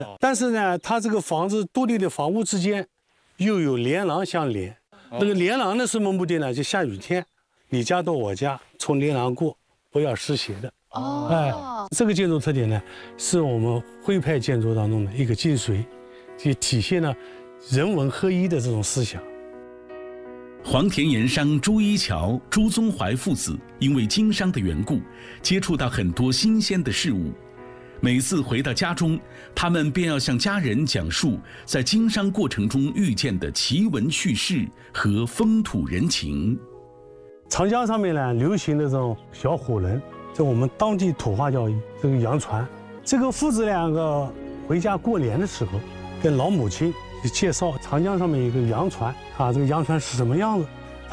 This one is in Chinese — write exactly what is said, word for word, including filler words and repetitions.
但是呢，它这个房子独立的房屋之间又有连廊相连。那个连廊的什么目的呢？就下雨天，你家到我家，从连廊过，不要湿鞋的。 哦， 哎，这个建筑特点呢，是我们徽派建筑当中的一个精髓，就体现了人文合一的这种思想。 黄田盐商朱一桥、朱宗怀父子因为经商的缘故，接触到很多新鲜的事物。每次回到家中，他们便要向家人讲述在经商过程中遇见的奇闻趣事和风土人情。 长江上面呢，流行的这种小火轮，这我们当地土话叫这个洋船。这个父子两个回家过年的时候，跟老母亲介绍长江上面有个洋船啊，这个洋船是什么样子？